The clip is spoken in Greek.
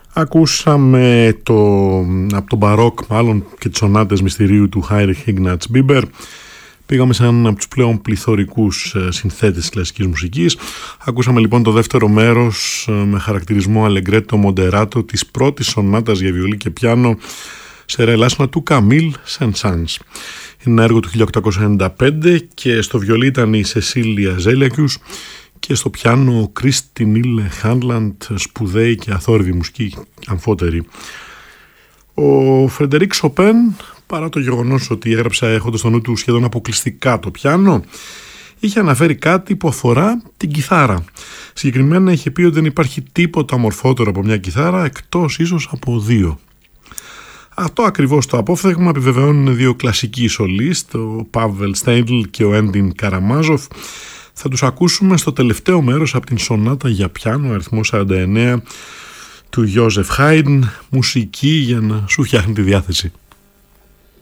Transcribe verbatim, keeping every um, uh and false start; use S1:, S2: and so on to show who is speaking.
S1: Ακούσαμε το, από τον μπαρόκ μάλλον και τις σονάτες μυστηρίου του Heinrich Ignaz Bieber. Πήγαμε σε έναν από τους πλέον πληθωρικούς συνθέτες της κλασικής μουσικής. Ακούσαμε λοιπόν το δεύτερο μέρος με χαρακτηρισμό Allegretto Moderato της πρώτης σονάτας για βιολί και πιάνο σε ρελάσμα του Camille Saint-Saëns. Είναι ένα έργο του χίλια οκτακόσια ενενήντα πέντε και στο βιολί ήταν η Σεσίλια Ζέλιακιους και στο πιάνο ο Κρίστι Νίλε Χάνλαντ, σπουδαίοι και αθόρυβη μουσική αμφότερη. Ο Φρεντερίκ Σοπέν, παρά το γεγονός ότι έγραψε έχοντας στο νου του σχεδόν αποκλειστικά το πιάνο, είχε αναφέρει κάτι που αφορά την κιθάρα. Συγκεκριμένα είχε πει ότι δεν υπάρχει τίποτα μορφότερο από μια κιθάρα εκτός ίσως από δύο. Αυτό ακριβώς το απόφθεγμα επιβεβαιώνουν δύο κλασικοί σολίστ, ο Πάβελ Στέιντλ και ο Έντιν Καραμάζοφ. Θα τους ακούσουμε στο τελευταίο μέρος από την σονάτα για πιάνο αριθμό σαράντα εννέα του Γιώζεφ Χάιντν, μουσική για να σου φτιάχνει τη διάθεση.